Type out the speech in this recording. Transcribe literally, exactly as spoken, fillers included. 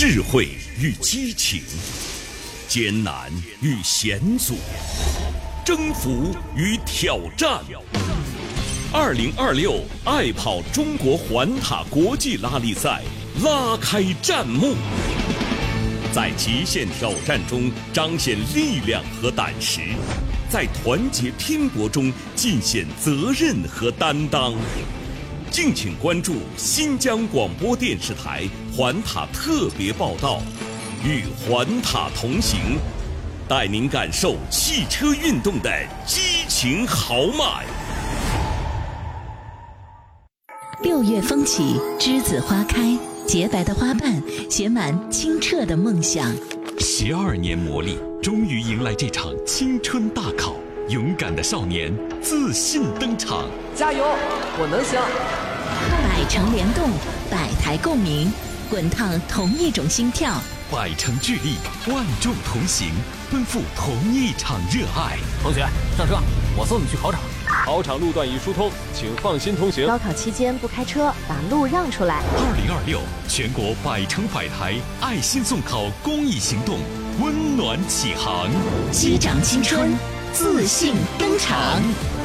智慧与激情，艰难与险阻，征服与挑战。二零二六爱跑中国环塔国际拉力赛拉开战幕，在极限挑战中彰显力量和胆识，在团结拼搏中尽显责任和担当。敬请关注新疆广播电视台环塔特别报道，与环塔同行，带您感受汽车运动的激情豪迈。 六月风起，栀子花开，洁白的花瓣写满清澈的梦想。 十二年磨砺，终于迎来这场青春大考。勇敢的少年自信登场， 加油，我能行！ 百城联动，百台共鸣，滚烫同一种心跳， 百城聚力，万众同行，奔赴同一场热爱。 同学，上车，我送你去考场。 考场路段已疏通，请放心通行。 高考期间不开车，把路让出来。 二零二六全国百城百台爱心送考公益行动温暖启航， 击掌青春，自信登场。